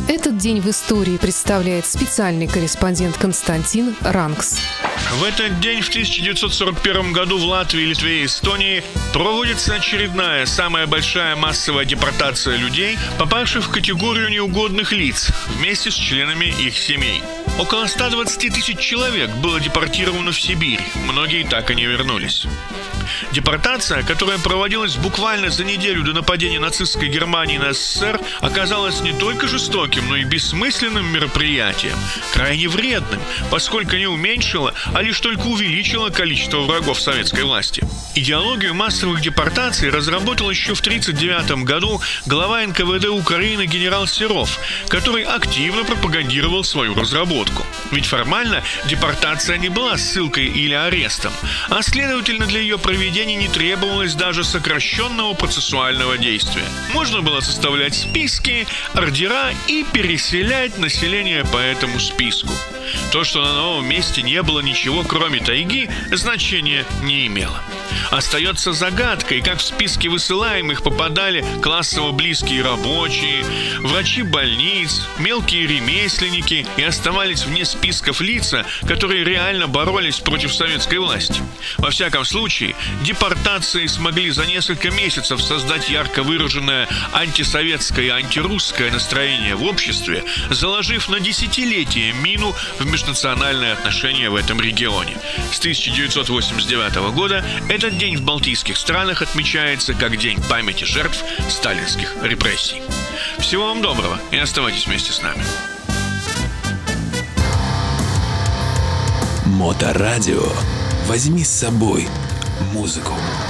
Этот день в истории представляет специальный корреспондент Константин Ранкс. В этот день в 1941 году в Латвии, Литве и Эстонии проводится очередная, самая большая массовая депортация людей, попавших в категорию неугодных лиц, вместе с членами их семей. Около 120 тысяч человек было депортировано в Сибирь, многие так и не вернулись. Депортация, которая проводилась буквально за неделю до нападения нацистской Германии на СССР, оказалась не только жестоким, но и бессмысленным мероприятием, крайне вредным, поскольку не уменьшило, а лишь только увеличило количество врагов советской власти. Идеологию массовых депортаций разработал еще в 1939 году глава НКВД Украины генерал Серов, который активно пропагандировал свою разработку. Ведь формально депортация не была ссылкой или арестом, а следовательно для ее проведения не требовалось даже сокращенного процессуального действия. Можно было составлять списки, ордера и переселять население по этому списку. То, что на новом месте не было ничего, кроме тайги, значения не имело. Остается загадкой, как в списке высылаемых попадали классово близкие рабочие, врачи больниц, мелкие ремесленники и оставались вне списков лица, которые реально боролись против советской власти. Во всяком случае, депортации смогли за несколько месяцев создать ярко выраженное антисоветское и антирусское настроение в обществе, заложив на десятилетия мину в межнациональные отношения в этом регионе. С 1989 года этот день в балтийских странах отмечается как День памяти жертв сталинских репрессий. Всего вам доброго и оставайтесь вместе с нами. Моторадио. Возьми с собой музыку.